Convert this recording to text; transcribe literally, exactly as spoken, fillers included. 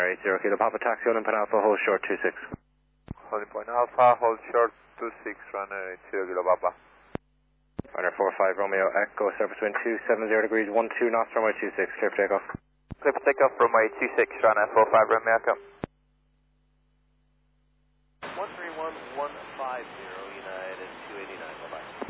runway eight zero, Kilo Papa Taxi, Olin Point Alpha, hold short two six. Olin Point Alpha, hold short two six, runway eight zero, Kilo Papa. Runner four five Romeo Echo, surface wind two seven zero degrees, one two knots, runway two six, clear for takeoff. Clear for takeoff, runway two six, runway four five Romeo Echo. one three one one five zero, United two eighty-nine, bye-bye.